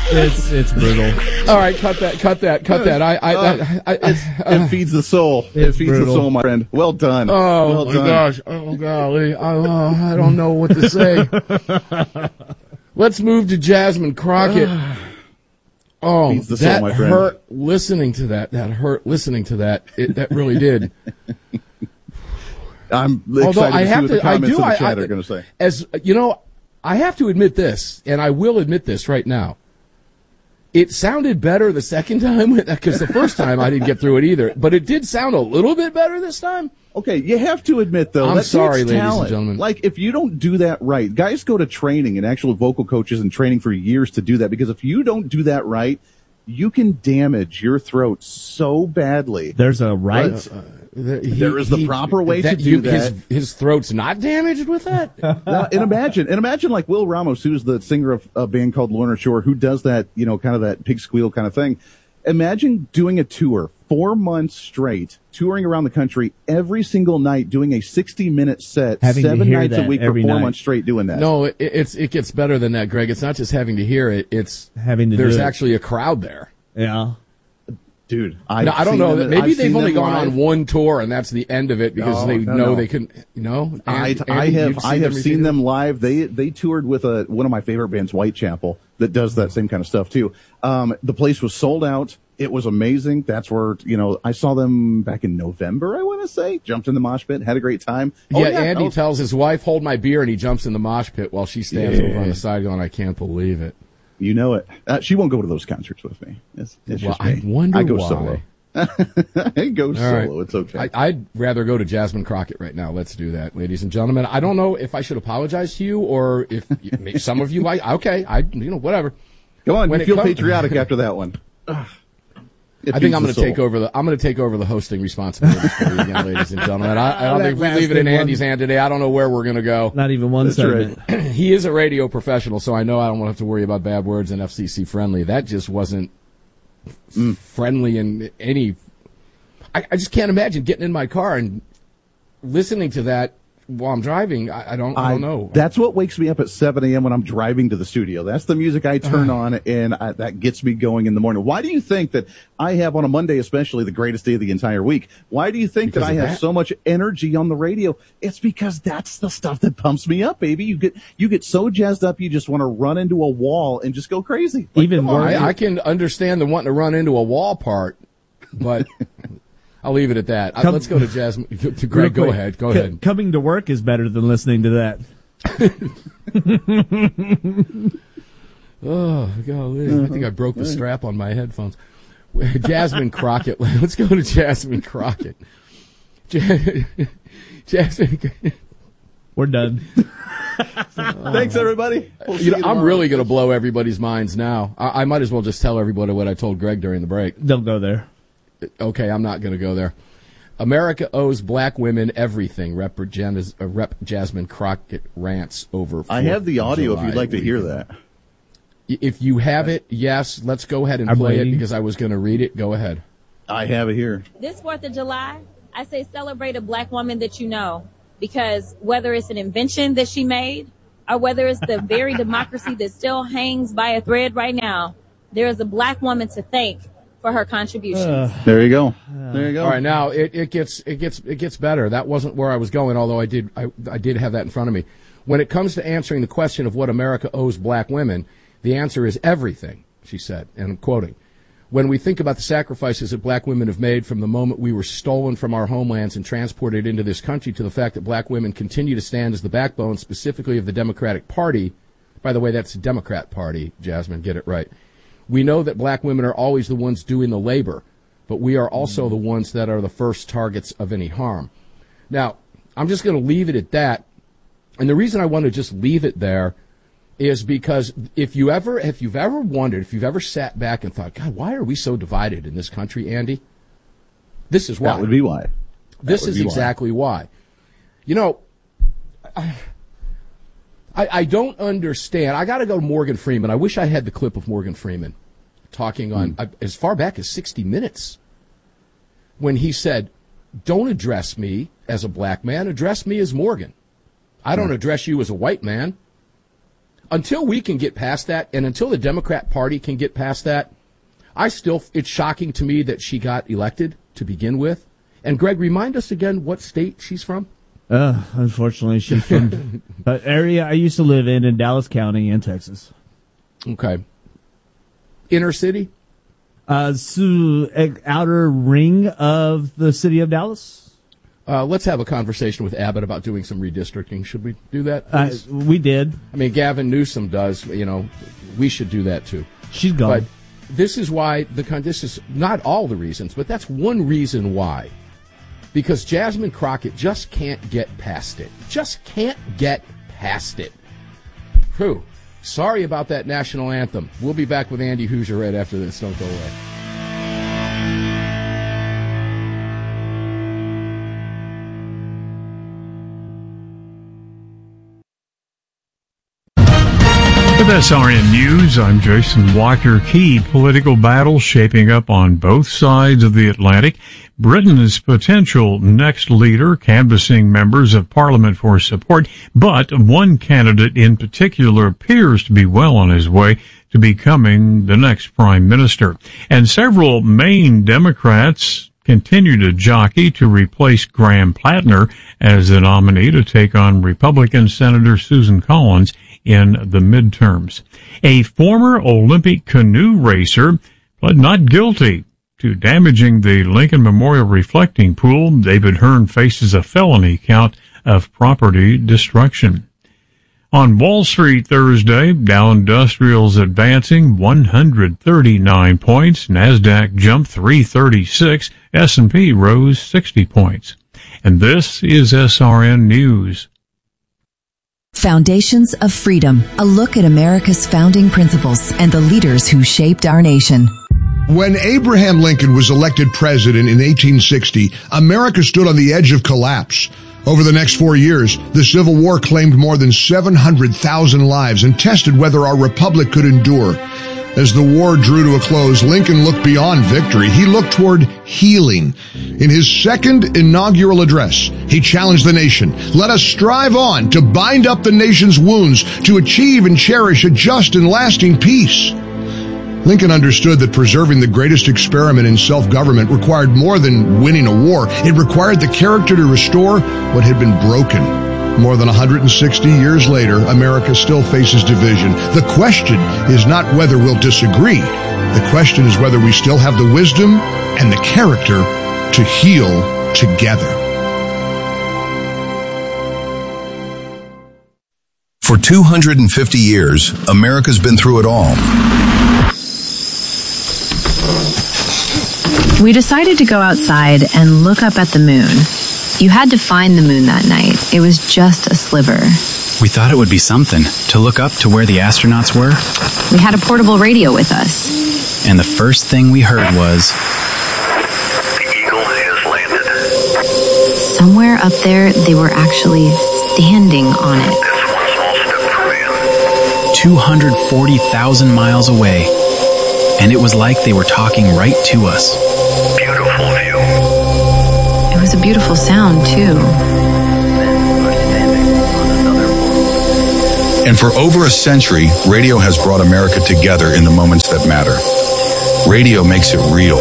It's brutal. All right, cut that. It feeds the soul. It feeds brutal. the soul, my friend. Well done. Oh, well my done. gosh. Oh, golly. I don't know what to say. Let's move to Jasmine Crockett. Oh, Feeds the soul, that my friend. hurt listening to that. That hurt listening to that. That really did. I'm Although excited I to see have what the to, I comments do, in the chat are going to say. As you know, I have to admit this, and I will admit this right now. It sounded better the second time, because the first time I didn't get through it either. But it did sound a little bit better this time. Okay, you have to admit, though, I'm that sorry, takes ladies talent. and gentlemen. Like, if you don't do that right, guys go to training and actual vocal coaches and training for years to do that, because if you don't do that right, you can damage your throat so badly. There's a right. There is the proper way to do that. His throat's not damaged with that? Now, and imagine like Will Ramos, who's the singer of a band called Lorna Shore, who does that, kind of that pig squeal kind of thing. Imagine doing a tour, 4 months straight, touring around the country every single night, doing a 60-minute set, Having to 7 hear nights a that week for every 4 night. months straight doing that. No, it gets better than that, Greg. It's not just having to hear it. It's Having to there's do it. actually a crowd there. Yeah. Dude, I don't know. Maybe I've they've seen only them gone live. on one tour, and that's the end of it because they know they can. I have seen them live. They toured with one of my favorite bands, Whitechapel, that does that same kind of stuff too. The place was sold out. It was amazing. That's where I saw them back in November. I want to say jumped in the mosh pit, had a great time. Andy tells his wife, "Hold my beer," and he jumps in the mosh pit while she stands over on the side, going, "I can't believe it." You know it. She won't go to those concerts with me. It's just me. I wonder I go why. solo. I go solo. Right. It's okay. I'd rather go to Jasmine Crockett right now. Let's do that, ladies and gentlemen. I don't know if I should apologize to you or if maybe some of you might. Okay, whatever. Go on. When You it feel comes- patriotic after that one. I think I'm going to take over the. I'm going to take over the hosting responsibilities for you again, ladies and gentlemen. I don't think if we leave it in Andy's hand today, I don't know where we're going to go. Not even one segment. right. He is a radio professional, so I know I don't want to have to worry about bad words and FCC friendly. That just wasn't friendly in any. I just can't imagine getting in my car and listening to that while I'm driving. I don't know. That's what wakes me up at 7 a.m. when I'm driving to the studio. That's the music I turn on, and that gets me going in the morning. Why do you think that I have, on a Monday especially, the greatest day of the entire week? Why do you think that I have so much energy on the radio? It's because that's the stuff that pumps me up, baby. You get so jazzed up, you just want to run into a wall and just go crazy. Even Well, worse. I can understand the wanting to run into a wall part, but I'll leave it at that. Let's go to Jasmine. To Greg, go ahead. Go ahead. Coming to work is better than listening to that. Oh, golly. I think I broke the strap on my headphones. Jasmine Crockett. Let's go to Jasmine Crockett. Jasmine. We're done. Thanks, everybody. We'll see you I'm tomorrow. really going to blow everybody's minds now. I might as well just tell everybody what I told Greg during the break. Don't go there. Okay, I'm not going to go there. America owes black women everything. Rep. Jasmine Crockett rants over. I have the audio if July you'd like to hear weekend. that. If you have it, yes, let's go ahead and I'm play waiting. it because I was going to read it. Go ahead. I have it here. This 4th of July, I say celebrate a black woman that you know, because whether it's an invention that she made or whether it's the very democracy that still hangs by a thread right now, there is a black woman to thank for her contributions. There you go. There you go. All right, now it gets better. That wasn't where I was going, although I did have that in front of me. When it comes to answering the question of what America owes black women, the answer is everything, she said, and I'm quoting. When we think about the sacrifices that black women have made from the moment we were stolen from our homelands and transported into this country to the fact that black women continue to stand as the backbone specifically of the Democratic Party. By the way, that's the Democrat Party, Jasmine, get it right. We know that black women are always the ones doing the labor, but we are also the ones that are the first targets of any harm. Now, I'm just going to leave it at that. And the reason I want to just leave it there is because if you've ever wondered, if you've ever sat back and thought, God, why are we so divided in this country, Andy? This is why. That would be why. This is exactly why. You know, I don't understand. I got to go to Morgan Freeman. I wish I had the clip of Morgan Freeman talking on as far back as 60 Minutes when he said, don't address me as a black man, address me as Morgan. I don't address you as a white man. until we can get past that, and until the Democrat Party can get past that, it's shocking to me that she got elected to begin with. And Greg, remind us again what state she's from. Unfortunately, she's from an area I used to live in Dallas County in Texas. Okay. Inner city? Outer ring of the city of Dallas. Let's have a conversation with Abbott about doing some redistricting. Should we do that? We did. I mean, Gavin Newsom does. We should do that too. She's gone. But this is why this is not all the reasons, but that's one reason why. Because Jasmine Crockett just can't get past it. Just can't get past it. Whew. Sorry about that national anthem. We'll be back with Andy Hoosier right after this. Don't go away. With SRN News, I'm Jason Walker. Key political battles shaping up on both sides of the Atlantic. Britain's potential next leader canvassing members of Parliament for support, but one candidate in particular appears to be well on his way to becoming the next prime minister. And several Maine Democrats continue to jockey to replace Graham Plattner as the nominee to take on Republican Senator Susan Collins in the midterms. A former Olympic canoe racer pled not guilty to damaging the Lincoln Memorial reflecting pool. David Hearn faces a felony count of property destruction. On Wall Street Thursday, Dow Industrials advancing 139 points, Nasdaq jumped 336, S&P rose 60 points. And this is SRN News. Foundations of Freedom, a look at America's founding principles and the leaders who shaped our nation. When Abraham Lincoln was elected president in 1860, America stood on the edge of collapse. Over the next 4 years, the Civil War claimed more than 700,000 lives and tested whether our republic could endure. As the war drew to a close, Lincoln looked beyond victory. He looked toward healing. In his second inaugural address, he challenged the nation. Let us strive on to bind up the nation's wounds, to achieve and cherish a just and lasting peace. Lincoln understood that preserving the greatest experiment in self-government required more than winning a war. It required the character to restore what had been broken. More than 160 years later, America still faces division. The question is not whether we'll disagree. The question is whether we still have the wisdom and the character to heal together. For 250 years, America's been through it all. We decided to go outside and look up at the moon. You had to find the moon that night. It was just a sliver. We thought it would be something to look up to where the astronauts were. We had a portable radio with us. And the first thing we heard was, "The Eagle has landed." Somewhere up there, they were actually standing on it. That's one small step for man. 240,000 miles away. And it was like they were talking right to us. Beautiful view. It was a beautiful sound, too. And for over a century, radio has brought America together in the moments that matter. Radio makes it real.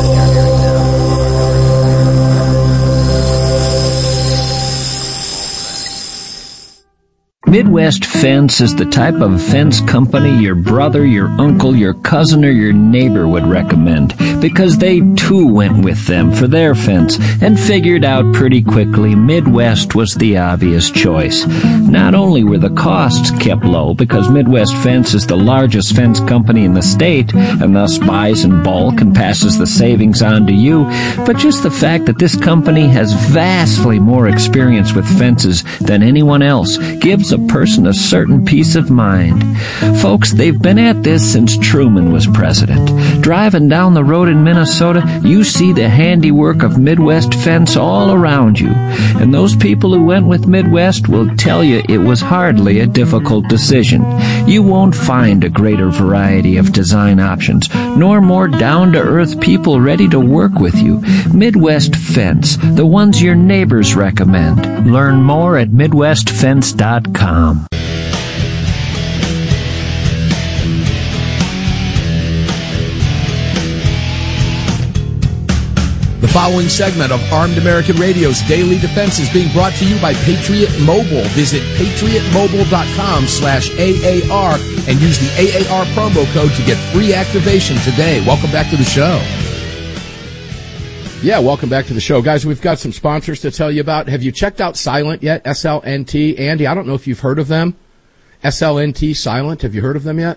Midwest Fence is the type of fence company your brother, your uncle, your cousin, or your neighbor would recommend, because they too went with them for their fence and figured out pretty quickly Midwest was the obvious choice. Not only were the costs kept low, because Midwest Fence is the largest fence company in the state and thus buys in bulk and passes the savings on to you, but just the fact that this company has vastly more experience with fences than anyone else gives a person a certain peace of mind. Folks, they've been at this since Truman was president. Driving down the road in Minnesota, you see the handiwork of Midwest Fence all around you. And those people who went with Midwest will tell you it was hardly a difficult decision. You won't find a greater variety of design options, nor more down-to-earth people ready to work with you. Midwest Fence, the ones your neighbors recommend. Learn more at MidwestFence.com. following segment of Armed American Radio's Daily Defense is being brought to you by Patriot Mobile. Visit patriotmobile.com/AAR and use the AAR promo code to get free activation today. Welcome back to the show. Yeah, welcome back to the show. Guys, we've got some sponsors to tell you about. Have you checked out Silent yet? SLNT. Andy, I don't know if you've heard of them. SLNT Silent. Have you heard of them yet?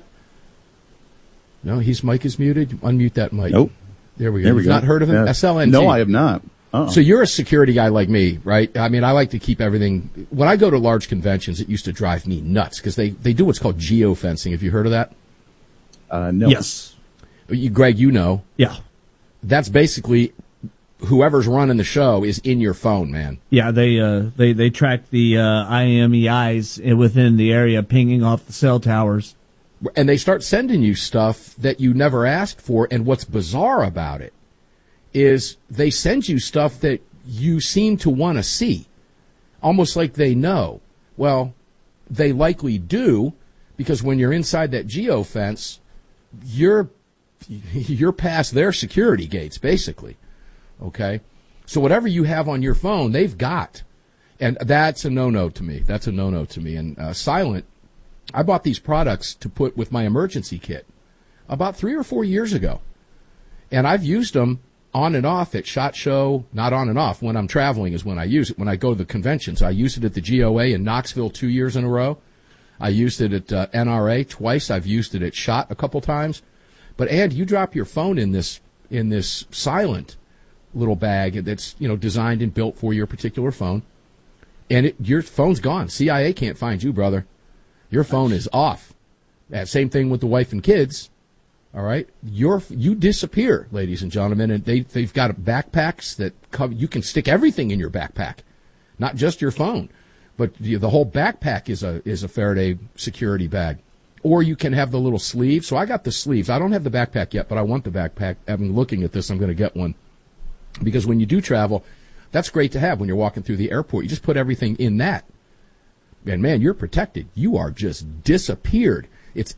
No, his mic is muted. Unmute that mic. Nope. There we go. You've not heard of them? Yeah. SLNT. No, I have not. Uh-uh. So you're a security guy like me, right? I mean, I like to keep everything. When I go to large conventions, it used to drive me nuts because they do what's called geofencing. Have you heard of that? No. Yes. Greg, you know. Yeah. That's basically whoever's running the show is in your phone, man. Yeah, they track the IMEIs within the area, pinging off the cell towers. And they start sending you stuff that you never asked for. And what's bizarre about it is they send you stuff that you seem to want to see, almost like they know. Well, they likely do, because when you're inside that geofence, you're past their security gates, basically. Okay? So whatever you have on your phone, they've got. And that's a no-no to me. That's a no-no to me. And Silent, I bought these products to put with my emergency kit about 3 or 4 years ago. And I've used them on and off at SHOT Show, not on and off. When I'm traveling is when I use it. When I go to the conventions, I used it at the GOA in Knoxville 2 years in a row. I used it at NRA twice. I've used it at SHOT a couple times. But, Ed, you drop your phone in this Silent little bag that's, designed and built for your particular phone, and your phone's gone. CIA can't find you, brother. Your phone is off. Same thing with the wife and kids. All right, you disappear, ladies and gentlemen, and they've got backpacks that cover. You can stick everything in your backpack, not just your phone, but the whole backpack is a Faraday security bag. Or you can have the little sleeve. So I got the sleeves. I don't have the backpack yet, but I want the backpack. Having looking at this, I'm going to get one, because when you do travel, that's great to have when you're walking through the airport. You just put everything in that. And, man, you're protected. You are just disappeared. It's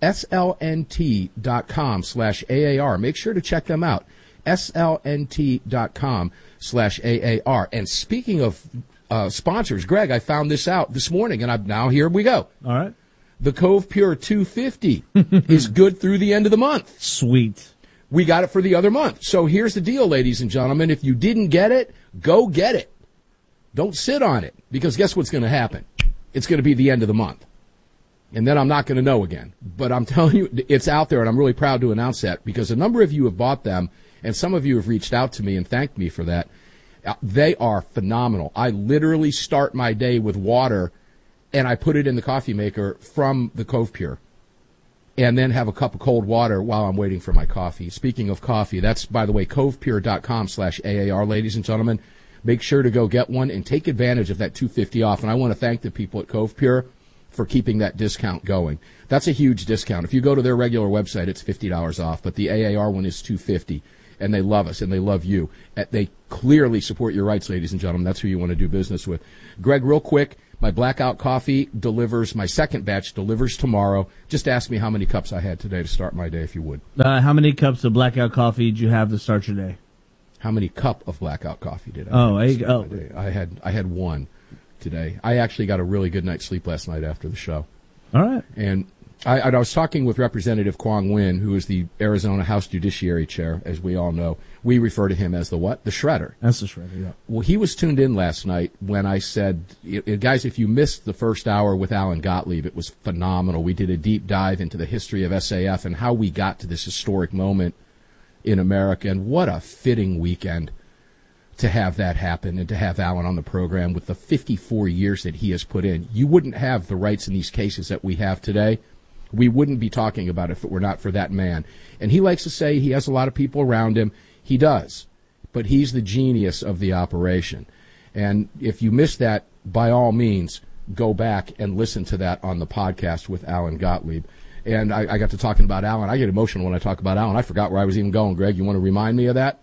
slnt.com/AAR. Make sure to check them out. slnt.com/AAR. And speaking of sponsors, Greg, I found this out this morning, and now here we go. All right. The Cove Pure 250 is good through the end of the month. Sweet. We got it for the other month. So here's the deal, ladies and gentlemen. If you didn't get it, go get it. Don't sit on it, because guess what's going to happen? It's going to be the end of the month. And then I'm not going to know again. But I'm telling you, it's out there, and I'm really proud to announce that, because a number of you have bought them, and some of you have reached out to me and thanked me for that. They are phenomenal. I literally start my day with water, and I put it in the coffee maker from the Cove Pure, and then have a cup of cold water while I'm waiting for my coffee. Speaking of coffee, that's, by the way, covepure.com/AAR, ladies and gentlemen. Make sure to go get one and take advantage of that $250 off. And I want to thank the people at Cove Pure for keeping that discount going. That's a huge discount. If you go to their regular website, it's $50 off, but the AAR one is $250. And they love us, and they love you. They clearly support your rights, ladies and gentlemen. That's who you want to do business with. Greg, real quick, my Blackout coffee delivers, my second batch delivers tomorrow. Just ask me how many cups I had today to start my day, if you would. How many cups of Blackout coffee did you have to start your day? How many cup of Blackout coffee did I have? I had one today. I actually got a really good night's sleep last night after the show. All right. And I was talking with Representative Kwong Win, who is the Arizona House Judiciary Chair, as we all know. We refer to him as the what? The Shredder. That's the Shredder, yeah. Well, he was tuned in last night when I said, guys, if you missed the first hour with Alan Gottlieb, it was phenomenal. We did a deep dive into the history of SAF and how we got to this historic moment in America. And what a fitting weekend to have that happen and to have Alan on the program with the 54 years that he has put in. You wouldn't have the rights in these cases that we have today. We wouldn't be talking about it if it were not for that man. And he likes to say he has a lot of people around him. He does. But he's the genius of the operation. And if you missed that, by all means, go back and listen to that on the podcast with Alan Gottlieb. And I got to talking about Alan. I get emotional when I talk about Alan. I forgot where I was even going, Greg. You want to remind me of that?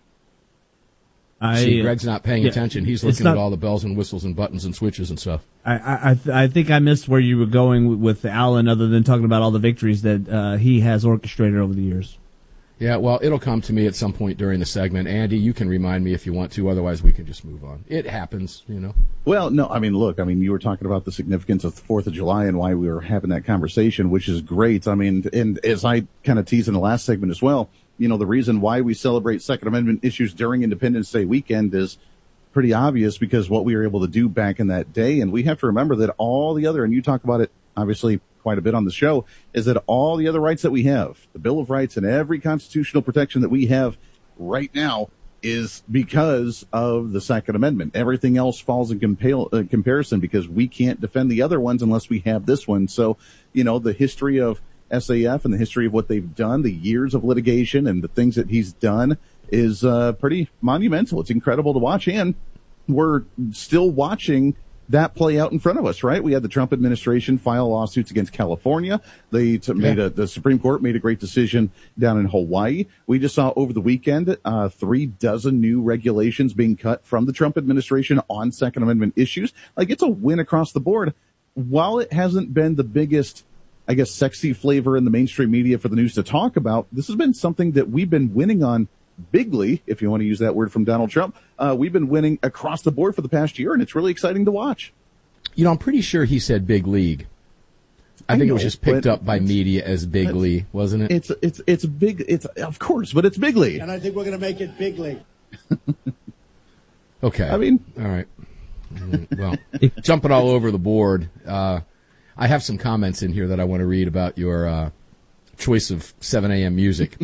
See, Greg's not paying attention. He's looking at all the bells and whistles and buttons and switches and stuff. I think I missed where you were going with Alan, other than talking about all the victories that he has orchestrated over the years. Yeah, well, it'll come to me at some point during the segment. Andy, you can remind me if you want to. Otherwise, we can just move on. It happens, you know. Well, no, I mean, look, you were talking about the significance of the 4th of July and why we were having that conversation, which is great. I mean, and as I kind of teased in the last segment as well, you know, the reason why we celebrate Second Amendment issues during Independence Day weekend is pretty obvious because what we were able to do back in that day. And we have to remember that all the other, and you talk about it, obviously, quite a bit on the show, is that all the other rights that we have, the Bill of Rights and every constitutional protection that we have right now is because of the Second Amendment. Everything else falls in comparison because we can't defend the other ones unless we have this one. So, you know, the history of SAF and the history of what they've done, the years of litigation and the things that he's done is pretty monumental. It's incredible to watch, and we're still watching that play out in front of us, right? We had the Trump administration file lawsuits against California. The Supreme Court made a great decision down in Hawaii. We just saw over the weekend 36 new regulations being cut from the Trump administration on Second Amendment issues. Like, it's a win across the board. While it hasn't been the biggest, I guess, sexy flavor in the mainstream media for the news to talk about, this has been something that we've been winning on bigly, if you want to use that word from Donald Trump. We've been winning across the board for the past year, and it's really exciting to watch. You know, I'm pretty sure he said big league. I think it was just picked up by media as big league, wasn't it? It's big. It's, of course, but it's big league. And I think we're going to make it big league. Okay. I mean, all right. Well, jumping all over the board. I have some comments in here that I want to read about your choice of 7 a.m. music.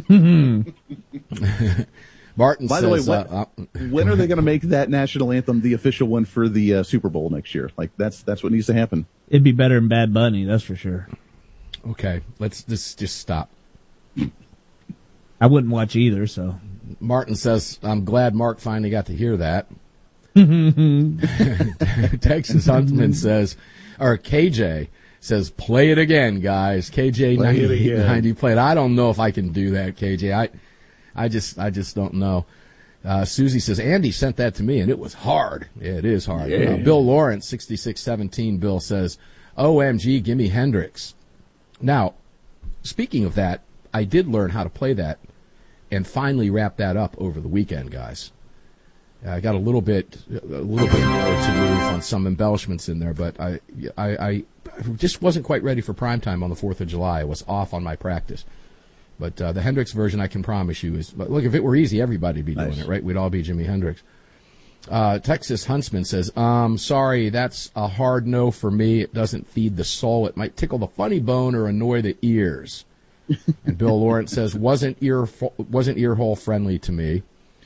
Martin By says, the way, when are they going to make that national anthem the official one for the Super Bowl next year? Like, that's what needs to happen. It'd be better than Bad Bunny, that's for sure. Okay, let's just stop. I wouldn't watch either, so. Martin says, I'm glad Mark finally got to hear that. Texas Huntsman says, or KJ says, play it again, guys. KJ 90 play it. I don't know if I can do that, KJ. I just don't know. Susie says, Andy sent that to me, and it was hard. Yeah, it is hard. Yeah. Bill Lawrence, 6617, Bill says, OMG, gimme Hendrix. Now, speaking of that, I did learn how to play that and finally wrap that up over the weekend, guys. I got a little bit more to move on some embellishments in there, but I just wasn't quite ready for primetime on the 4th of July. I was off on my practice. But the Hendrix version, I can promise you, is, look, if it were easy, everybody'd be doing it, right? We'd all be Jimi Hendrix. Texas Huntsman says, sorry, that's a hard no for me. It doesn't feed the soul. It might tickle the funny bone or annoy the ears. And Bill Lawrence says, wasn't ear hole friendly to me.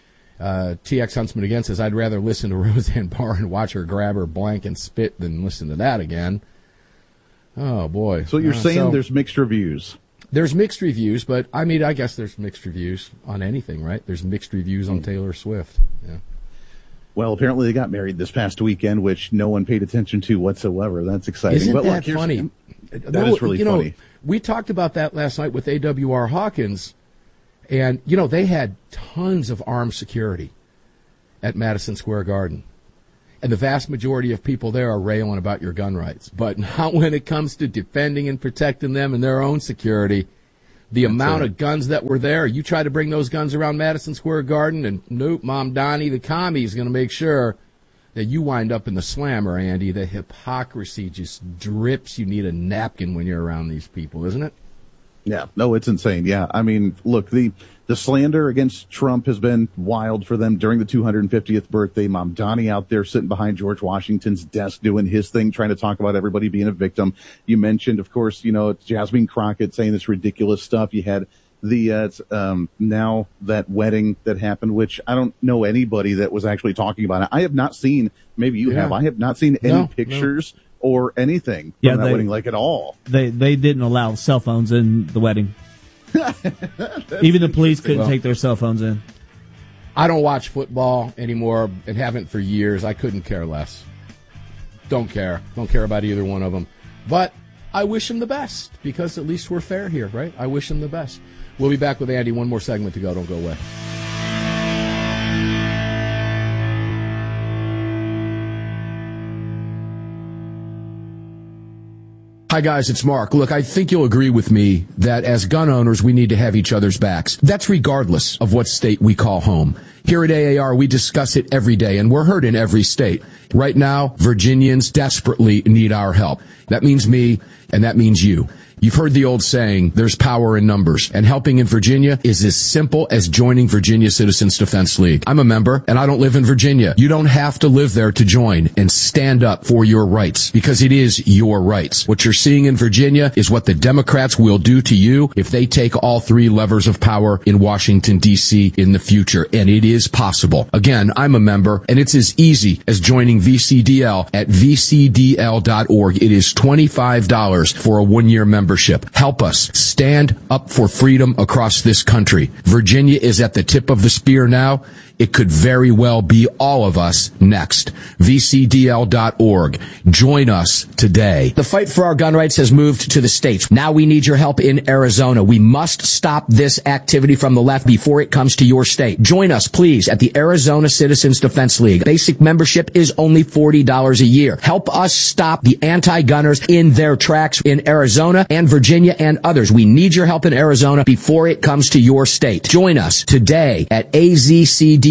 TX Huntsman again says, I'd rather listen to Roseanne Barr and watch her grab her blank and spit than listen to that again. Oh, boy. So you're saying there's mixed reviews. There's mixed reviews, but, I mean, I guess there's mixed reviews on anything, right? There's mixed reviews on Taylor Swift. Yeah. Well, apparently they got married this past weekend, which no one paid attention to whatsoever. That's exciting. Isn't but that look, funny? That is really funny. We talked about that last night with AWR Hawkins, and, they had tons of armed security at Madison Square Garden. And the vast majority of people there are railing about your gun rights. But not when it comes to defending and protecting them and their own security. The amount of guns that were there, you try to bring those guns around Madison Square Garden, and nope, Mom Donnie, the commie, is going to make sure that you wind up in the slammer, Andy. The hypocrisy just drips. You need a napkin when you're around these people, isn't it? Yeah, no, it's insane. Yeah, I mean, look, the slander against Trump has been wild for them during the 250th birthday. Mom Donnie out there sitting behind George Washington's desk doing his thing, trying to talk about everybody being a victim. You mentioned, of course, Jasmine Crockett saying this ridiculous stuff. You had the now that wedding that happened, which I don't know anybody that was actually talking about it. I have not seen, maybe you have, I have not seen any pictures or anything from that wedding, like, at all. They didn't allow cell phones in the wedding. Even the police couldn't take their cell phones in. I don't watch football anymore and haven't for years. I couldn't care less. Don't care. Don't care about either one of them. But I wish them the best because at least we're fair here, right? I wish them the best. We'll be back with Andy. One more segment to go. Don't go away. Hi, guys, it's Mark. Look, I think you'll agree with me that as gun owners, we need to have each other's backs. That's regardless of what state we call home. Here at AAR, we discuss it every day, and we're heard in every state. Right now, Virginians desperately need our help. That means me, and that means you. You've heard the old saying, there's power in numbers, and helping in Virginia is as simple as joining Virginia Citizens Defense League. I'm a member, and I don't live in Virginia. You don't have to live there to join and stand up for your rights, because it is your rights. What you're seeing in Virginia is what the Democrats will do to you if they take all three levers of power in Washington, D.C. in the future, and it is possible. Again, I'm a member, and it's as easy as joining VCDL at vcdl.org. It is $25 for a one-year membership. Help us stand up for freedom across this country. Virginia is at the tip of the spear now. It could very well be all of us next. VCDL.org. Join us today. The fight for our gun rights has moved to the states. Now we need your help in Arizona. We must stop this activity from the left before it comes to your state. Join us, please, at the Arizona Citizens Defense League. Basic membership is only $40 a year. Help us stop the anti-gunners in their tracks in Arizona and Virginia and others. We need your help in Arizona before it comes to your state. Join us today at AZCDL.org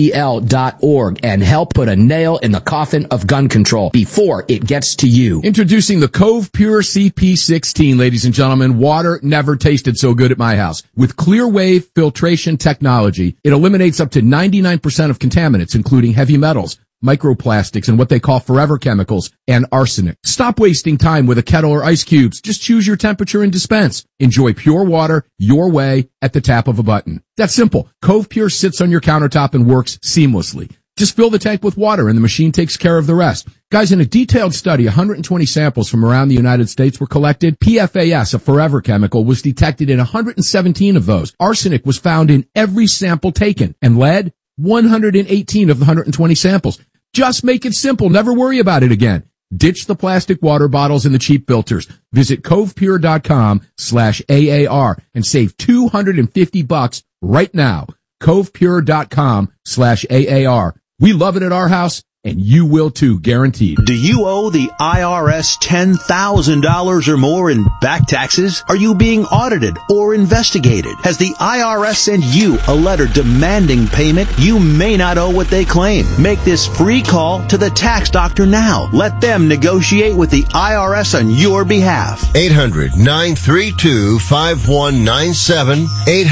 and help put a nail in the coffin of gun control before it gets to you. Introducing the Cove Pure CP16, ladies and gentlemen. Water never tasted so good at my house. With clear wave filtration technology, it eliminates up to 99% of contaminants, including heavy metals, microplastics, and what they call forever chemicals, and arsenic. Stop wasting time with a kettle or ice cubes. Just choose your temperature and dispense. Enjoy pure water your way at the tap of a button. That's simple. Cove Pure sits on your countertop and works seamlessly. Just fill the tank with water and the machine takes care of the rest. Guys, in a detailed study, 120 samples from around the United States were collected. PFAS, a forever chemical, was detected in 117 of those. Arsenic was found in every sample taken, and lead, 118 of the 120 samples. Just make it simple. Never worry about it again. Ditch the plastic water bottles and the cheap filters. Visit covepure.com/AAR and save $250 right now. covepure.com/AAR. We love it at our house, and you will too, guaranteed. Do you owe the IRS $10,000 or more in back taxes? Are you being audited or investigated? Has the IRS sent you a letter demanding payment? You may not owe what they claim. Make this free call to the tax doctor now. Let them negotiate with the IRS on your behalf. 800-932-5197.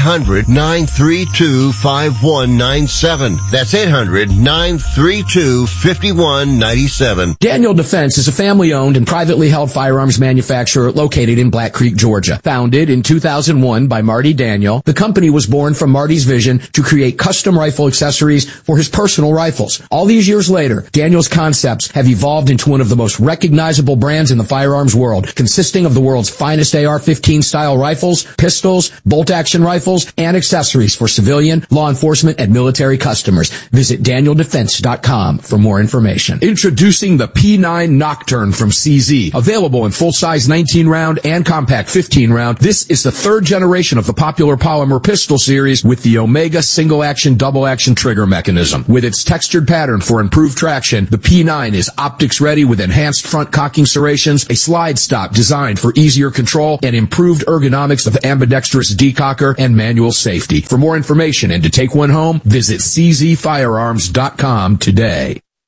800-932-5197. That's 800-932-5197. 5197. Daniel Defense is a family-owned and privately held firearms manufacturer located in Black Creek, Georgia. Founded in 2001 by Marty Daniel, the company was born from Marty's vision to create custom rifle accessories for his personal rifles. All these years later, Daniel's concepts have evolved into one of the most recognizable brands in the firearms world, consisting of the world's finest AR-15 style rifles, pistols, bolt-action rifles, and accessories for civilian, law enforcement, and military customers. Visit DanielDefense.com for more information. Introducing the P9 Nocturne from CZ. Available in full-size 19-round and compact 15-round. This is the third generation of the popular polymer pistol series with the Omega single-action, double-action trigger mechanism. With its textured pattern for improved traction, the P9 is optics-ready with enhanced front cocking serrations, a slide stop designed for easier control, and improved ergonomics of ambidextrous decocker and manual safety. For more information and to take one home, visit czfirearms.com today.